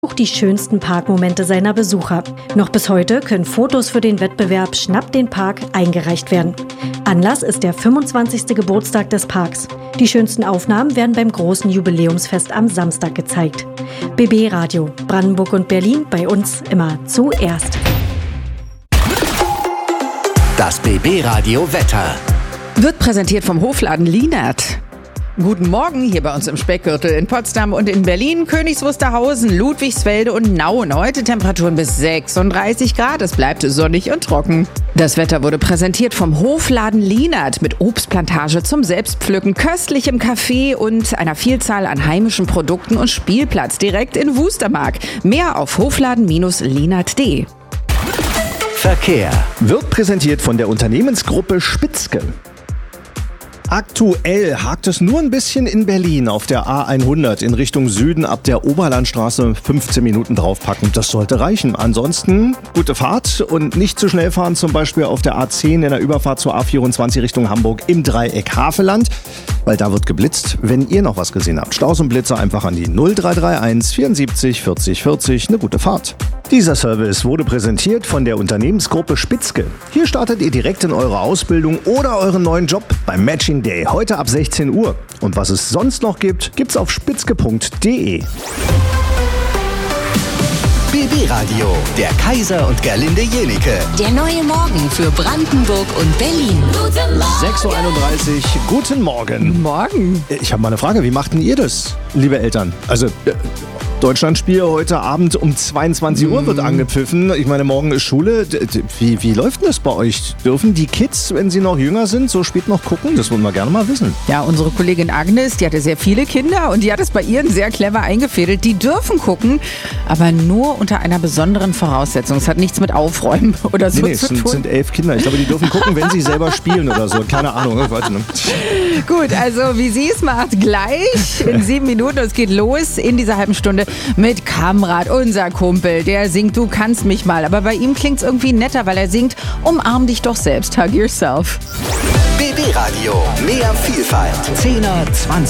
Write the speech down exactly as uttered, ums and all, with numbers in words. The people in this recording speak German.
Auch die schönsten Parkmomente seiner Besucher. Noch bis heute können Fotos für den Wettbewerb Schnapp den Park eingereicht werden. Anlass ist der fünfundzwanzigste Geburtstag des Parks. Die schönsten Aufnahmen werden beim großen Jubiläumsfest am Samstag gezeigt. B B Radio, Brandenburg und Berlin, bei uns immer zuerst. Das B B Radio Wetter wird präsentiert vom Hofladen Lienert. Guten Morgen hier bei uns im Speckgürtel in Potsdam und in Berlin, Königs Wusterhausen, Ludwigsfelde und Nauen. Heute Temperaturen bis sechsunddreißig Grad. Es bleibt sonnig und trocken. Das Wetter wurde präsentiert vom Hofladen Lienert mit Obstplantage zum Selbstpflücken, köstlichem Kaffee und einer Vielzahl an heimischen Produkten und Spielplatz direkt in Wustermark. Mehr auf hofladen Lienert punkt de. Verkehr wird präsentiert von der Unternehmensgruppe Spitzke. Aktuell hakt es nur ein bisschen in Berlin auf der A hundert in Richtung Süden ab der Oberlandstraße fünfzehn Minuten draufpacken. Das sollte reichen. Ansonsten gute Fahrt und nicht zu schnell fahren, zum Beispiel auf der A zehn in der Überfahrt zur A vierundzwanzig Richtung Hamburg im Dreieck Havelland, weil da wird geblitzt. Wenn ihr noch was gesehen habt, Staus und Blitze einfach an die null drei drei eins vierundsiebzig vierzig vierzig. Eine gute Fahrt. Dieser Service wurde präsentiert von der Unternehmensgruppe Spitzke. Hier startet ihr direkt in eure Ausbildung oder euren neuen Job beim Matching Day. Heute ab sechzehn Uhr. Und was es sonst noch gibt, gibt's auf spitzke punkt de. B B Radio, der Kaiser und Gerlinde Jenike. Der neue Morgen für Brandenburg und Berlin. Guten Morgen. sechs Uhr einunddreißig. Guten Morgen. Guten Morgen. Ich habe mal eine Frage. Wie macht denn ihr das, liebe Eltern? Also äh, Deutschlandspiel heute Abend um zweiundzwanzig Uhr wird angepfiffen. Ich meine, morgen ist Schule. Wie, wie läuft denn das bei euch? Dürfen die Kids, wenn sie noch jünger sind, so spät noch gucken? Das wollen wir gerne mal wissen. Ja, unsere Kollegin Agnes, die hatte sehr viele Kinder und die hat es bei ihren sehr clever eingefädelt. Die dürfen gucken, aber nur unter einer besonderen Voraussetzung. Es hat nichts mit Aufräumen oder so nee, nee, zu es sind, tun. sind elf Kinder. Ich glaube, die dürfen gucken, wenn sie selber spielen oder so. Keine Ahnung. Ich weiß nicht. Gut, also wie sie es macht, gleich in sieben Minuten. Es geht los in dieser halben Stunde mit Kamrat, unser Kumpel. Der singt Du kannst mich mal. Aber bei ihm klingt es irgendwie netter, weil er singt Umarm dich doch selbst. Hug yourself. B B Radio. Mehr Vielfalt. Zehner, zwanziger.